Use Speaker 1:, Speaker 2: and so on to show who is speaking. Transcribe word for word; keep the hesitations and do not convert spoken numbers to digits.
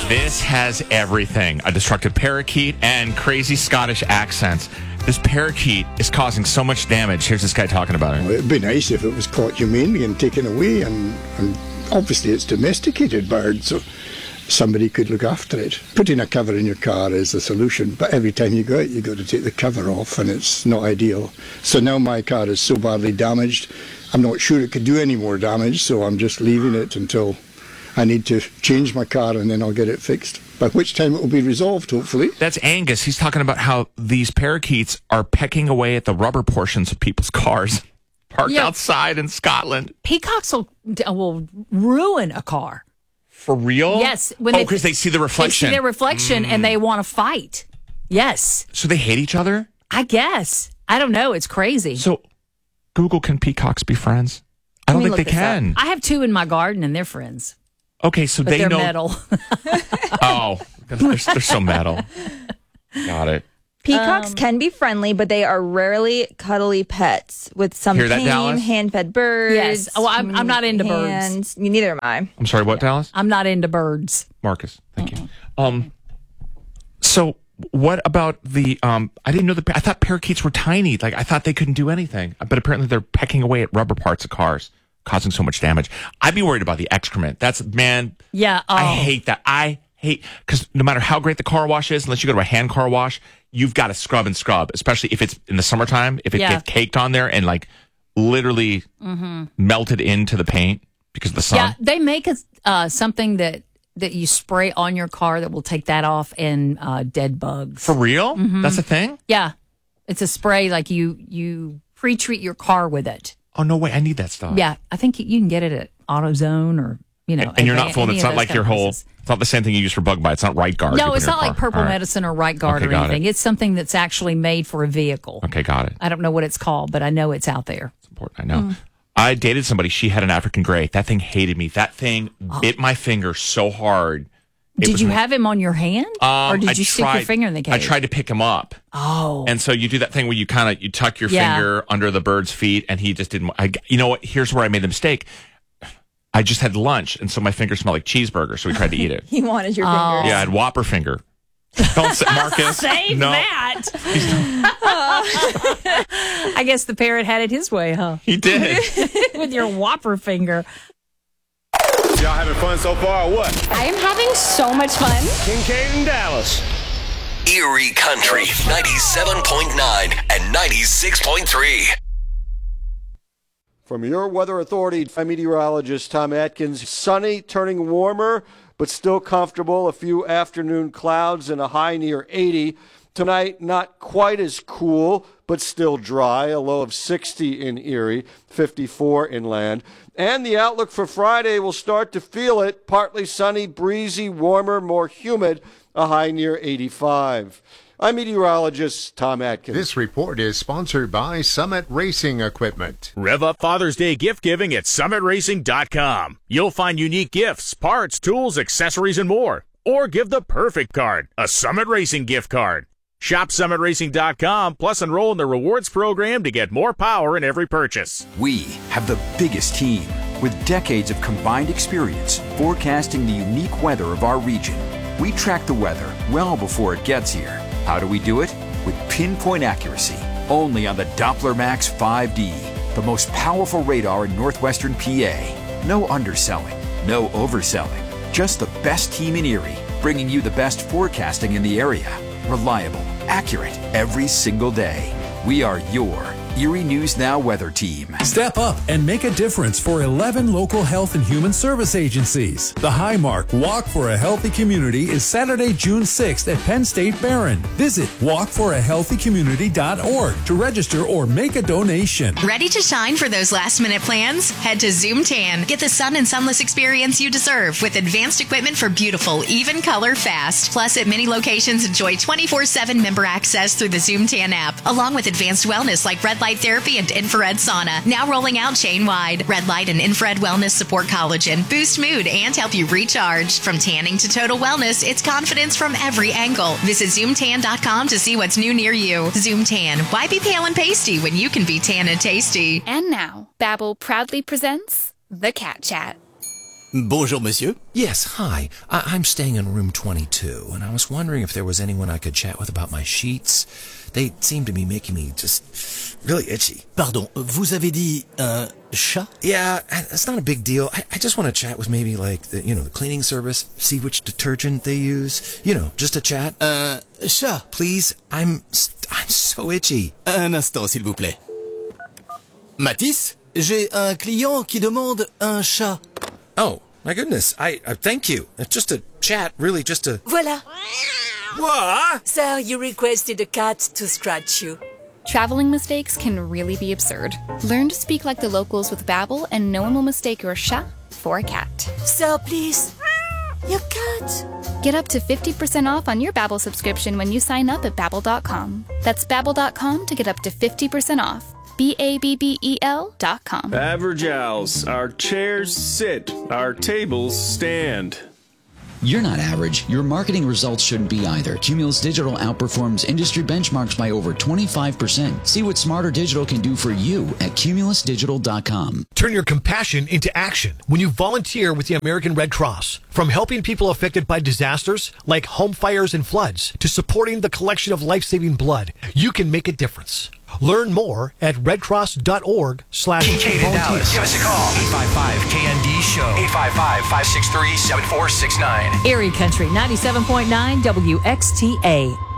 Speaker 1: This has everything. A destructive parakeet and crazy Scottish accents. This parakeet is causing so much damage. Here's this guy talking about it.
Speaker 2: Well, it'd be nice if it was caught humanely and taken away. And, and obviously it's domesticated bird, so somebody could look after it. Putting a cover in your car is the solution, but every time you go out, you've got to take the cover off, and it's not ideal. So now my car is so badly damaged, I'm not sure it could do any more damage, so I'm just leaving it until I need to change my car, and then I'll get it fixed, by which time it will be resolved, hopefully.
Speaker 1: That's Angus. He's talking about how these parakeets are pecking away at the rubber portions of people's cars parked yeah. outside in Scotland.
Speaker 3: Peacocks will, will ruin a car.
Speaker 1: For real?
Speaker 3: Yes. When
Speaker 1: oh, because they, they see the reflection.
Speaker 3: They see their reflection, mm. and they want to fight. Yes.
Speaker 1: So they hate each other?
Speaker 3: I guess. I don't know. It's crazy.
Speaker 1: So Google, can peacocks be friends? I don't think they can.
Speaker 3: Up. I have two in my garden, and they're friends.
Speaker 1: Okay, so
Speaker 3: but
Speaker 1: they
Speaker 3: they're
Speaker 1: know.
Speaker 3: metal.
Speaker 1: Oh, they're, they're so metal. Got it.
Speaker 4: Peacocks
Speaker 3: Um,
Speaker 4: can be friendly, but they are rarely cuddly pets with some
Speaker 1: Hear that,
Speaker 4: tame
Speaker 1: Dallas?
Speaker 4: hand-fed birds.
Speaker 3: Yes. Oh, I'm, I'm not into
Speaker 4: hands.
Speaker 3: birds.
Speaker 4: Neither am I.
Speaker 1: I'm sorry, what, Dallas?
Speaker 3: I'm not into birds.
Speaker 1: Marcus, thank you. Um, so what about the, um, I didn't know the, I thought parakeets were tiny. Like, I thought they couldn't do anything. But apparently they're pecking away at rubber parts of cars, causing so much damage. I'd be worried about the excrement. That's, man.
Speaker 3: Yeah. Oh.
Speaker 1: I hate that. I hate, because no matter how great the car wash is, unless you go to a hand car wash, you've got to scrub and scrub, especially if it's in the summertime, if it
Speaker 3: yeah.
Speaker 1: gets caked on there and like literally
Speaker 3: mm-hmm.
Speaker 1: melted into the paint because of the sun.
Speaker 3: Yeah, they make a, uh, something that, that you spray on your car that will take that off and uh, dead bugs.
Speaker 1: For real?
Speaker 3: Mm-hmm.
Speaker 1: That's a thing?
Speaker 3: Yeah. It's a spray, like you, you pre-treat your car with it.
Speaker 1: Oh, no way. I need that stuff.
Speaker 3: Yeah. I think you can get it at AutoZone or, you know.
Speaker 1: And, and you're
Speaker 3: any,
Speaker 1: not fooling. It's not like your whole, it's not the same thing you use for bug bite. It's not Right Guard.
Speaker 3: No, it's not
Speaker 1: car.
Speaker 3: like Purple
Speaker 1: right.
Speaker 3: Medicine or Right Guard
Speaker 1: okay,
Speaker 3: or anything.
Speaker 1: It.
Speaker 3: It's something that's actually made for a vehicle.
Speaker 1: Okay, got it.
Speaker 3: I don't know what it's called, but I know it's out there.
Speaker 1: It's important. I know. Mm. I dated somebody. She had an African gray. That thing hated me. That thing oh. bit my finger so hard. It
Speaker 3: did you
Speaker 1: my,
Speaker 3: have him on your hand?
Speaker 1: Um,
Speaker 3: or did
Speaker 1: I
Speaker 3: you
Speaker 1: tried,
Speaker 3: stick your finger in the cage?
Speaker 1: I tried to pick him up.
Speaker 3: Oh.
Speaker 1: And so you do that thing where you kind of, you tuck your
Speaker 3: yeah.
Speaker 1: finger under the bird's feet, and he just didn't, I, you know what, here's where I made the mistake. I just had lunch, and so my fingers smelled like cheeseburger, so we tried to eat it.
Speaker 4: He wanted your
Speaker 3: oh.
Speaker 4: fingers.
Speaker 1: Yeah, I had Whopper finger. Don't say, Marcus.
Speaker 3: Save
Speaker 1: no.
Speaker 3: that. I guess the parrot had it his way, huh?
Speaker 1: He did.
Speaker 3: With your Whopper finger.
Speaker 5: Y'all having fun so far or what?
Speaker 6: I am having so much fun.
Speaker 5: Kincaid and Dallas.
Speaker 7: Erie Country, ninety-seven point nine and ninety-six point three.
Speaker 8: From your weather authority, I'm meteorologist Tom Atkins. Sunny, turning warmer, but still comfortable. A few afternoon clouds and a high near eighty. Tonight, not quite as cool, but still dry. A low of sixty in Erie, fifty-four inland. And the outlook for Friday will start to feel it. Partly sunny, breezy, warmer, more humid. A high near eighty-five. I'm meteorologist Tom Atkins.
Speaker 9: This report is sponsored by Summit Racing Equipment.
Speaker 10: Rev up Father's Day gift giving at summit racing dot com. You'll find unique gifts, parts, tools, accessories, and more. Or give the perfect card, a Summit Racing gift card. Shop summit racing dot com, plus enroll in the rewards program to get more power in every purchase.
Speaker 11: We have the biggest team with decades of combined experience forecasting the unique weather of our region. We track the weather well before it gets here. How do we do it? With pinpoint accuracy, only on the Doppler Max five D, the most powerful radar in northwestern P A. No underselling, no overselling, just the best team in Erie, bringing you the best forecasting in the area. Reliable, accurate, every single day. We are your Erie News Now weather team.
Speaker 12: Step up and make a difference for eleven local health and human service agencies. The Highmark Walk for a Healthy Community is Saturday, June sixth at Penn State Barron. Visit walk for a healthy community dot org to register or make a donation.
Speaker 13: Ready to shine for those last minute plans? Head to Zoom Tan. Get the sun and sunless experience you deserve with advanced equipment for beautiful, even color fast. Plus, at many locations, enjoy twenty-four seven member access through the Zoom Tan app, along with advanced wellness like red light therapy and infrared sauna. Now rolling out chain-wide. Red light and infrared wellness support collagen, boost mood, and help you recharge. From tanning to total wellness, it's confidence from every angle. Visit zoom tan dot com to see what's new near you. Zoom Tan. Why be pale and pasty when you can be tan and tasty?
Speaker 6: And now, Babbel proudly presents The Cat Chat.
Speaker 14: Bonjour, monsieur.
Speaker 15: Yes, hi. I- I'm staying in room twenty-two, and I was wondering if there was anyone I could chat with about my sheets. They seem to be making me just really itchy.
Speaker 14: Pardon, vous avez dit un chat?
Speaker 15: Yeah, it's not a big deal. I, I just want to chat with maybe like the, you know, the cleaning service, see which detergent they use. You know, just a chat.
Speaker 14: Un chat?
Speaker 15: Please, I'm I'm so itchy.
Speaker 14: Un instant, s'il vous plaît. Matisse, j'ai un client qui demande un chat.
Speaker 15: Oh, my goodness. I, I thank you. It's just a chat, really, just a...
Speaker 16: Voilà.
Speaker 15: What?
Speaker 16: Sir, you requested a cat to scratch you.
Speaker 6: Traveling mistakes can really be absurd. Learn to speak like the locals with Babbel, and no one will mistake your chat for a cat.
Speaker 16: Sir, please. Your cat.
Speaker 6: Get up to fifty percent off on your Babbel subscription when you sign up at Babbel dot com. That's Babbel dot com to get up to fifty percent off. B A B B E L dot com.
Speaker 17: Average Owls. Our chairs sit. Our tables stand.
Speaker 18: You're not average. Your marketing results shouldn't be either. Cumulus Digital outperforms industry benchmarks by over twenty-five percent. See what Smarter Digital can do for you at cumulus digital dot com.
Speaker 19: Turn your compassion into action when you volunteer with the American Red Cross. From helping people affected by disasters like home fires and floods to supporting the collection of life-saving blood, you can make a difference. Learn more at redcross.org slash
Speaker 20: Kincaid in Dallas. Give us a call. eight five five K N D show. eight five five, five six three, seven four six nine.
Speaker 3: Erie Country ninety-seven point nine W X T A.